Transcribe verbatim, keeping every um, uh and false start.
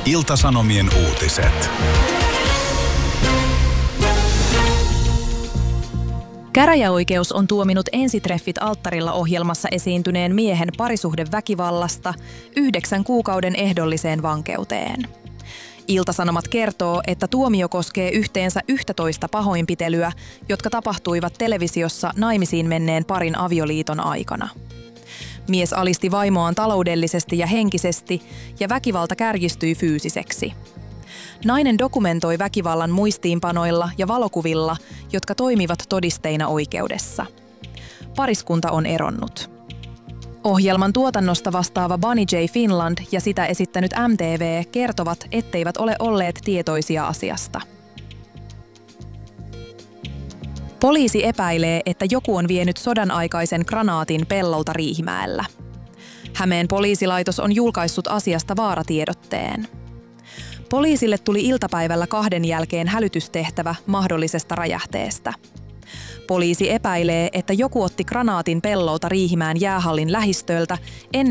Ilta-Sanomien uutiset. Käräjäoikeus on tuominut Ensitreffit alttarilla -ohjelmassa esiintyneen miehen parisuhdeväkivallasta yhdeksän kuukauden ehdolliseen vankeuteen. Ilta-Sanomat kertoo, että tuomio koskee yhteensä yksitoista pahoinpitelyä, jotka tapahtuivat televisiossa naimisiin menneen parin avioliiton aikana. Mies alisti vaimoaan taloudellisesti ja henkisesti, ja väkivalta kärjistyi fyysiseksi. Nainen dokumentoi väkivallan muistiinpanoilla ja valokuvilla, jotka toimivat todisteina oikeudessa. Pariskunta on eronnut. Ohjelman tuotannosta vastaava Bunny J. Finland ja sitä esittänyt M T V kertovat, etteivät ole olleet tietoisia asiasta. Poliisi epäilee, että joku on vienyt sodan-aikaisen granaatin pellolta Riihimäellä. Hämeen poliisilaitos on julkaissut asiasta vaaratiedotteen. Poliisille tuli iltapäivällä kahden jälkeen hälytystehtävä mahdollisesta räjähteestä. Poliisi epäilee, että joku otti granaatin pellolta Riihimäen jäähallin lähistöltä ennen